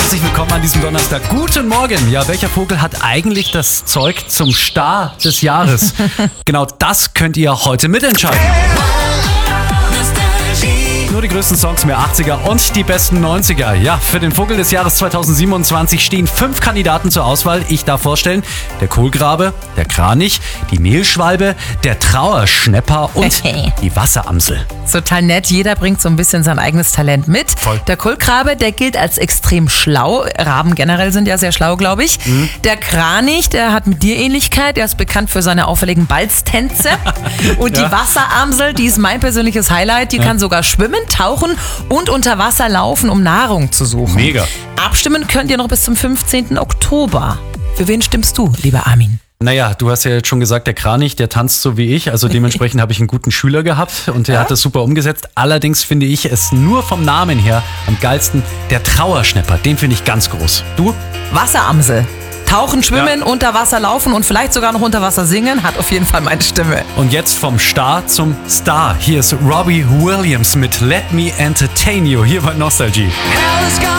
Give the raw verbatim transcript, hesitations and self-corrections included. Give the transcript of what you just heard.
herzlich willkommen an diesem Donnerstag. Guten Morgen. Ja, welcher Vogel hat eigentlich das Zeug zum Star des Jahres? Genau das könnt ihr heute mitentscheiden. Nur die größten Songs mehr achtziger und die besten neunziger. Ja, für den Vogel des Jahres zweitausendsiebenundzwanzig stehen fünf Kandidaten zur Auswahl. Ich darf vorstellen, der Kohlgrabe, der Kranich, die Mehlschwalbe, der Trauerschnäpper und die Wasseramsel. Total nett, jeder bringt so ein bisschen sein eigenes Talent mit. Voll. Der Kohlgrabe, der gilt als extrem schlau. Raben generell sind ja sehr schlau, glaube ich. Mhm. Der Kranich, der hat mit dir Ähnlichkeit. Er ist bekannt für seine auffälligen Balztänze. Und Ja. die Wasseramsel, die ist mein persönliches Highlight. Die Ja. kann sogar schwimmen, tauchen und unter Wasser laufen, um Nahrung zu suchen. Mega. Abstimmen könnt ihr noch bis zum fünfzehnten Oktober. Für wen stimmst du, lieber Armin? Naja, du hast ja jetzt schon gesagt, der Kranich, der tanzt so wie ich. Also dementsprechend habe ich einen guten Schüler gehabt und der Ja? hat das super umgesetzt. Allerdings finde ich es nur vom Namen her am geilsten der Trauerschnäpper. Den finde ich ganz groß. Du? Wasseramsel. Tauchen, schwimmen, Ja. unter Wasser laufen und vielleicht sogar noch unter Wasser singen, hat auf jeden Fall meine Stimme. Und jetzt vom Star zum Star. Hier ist Robbie Williams mit Let Me Entertain You hier bei Nostalgie. Hell is gone.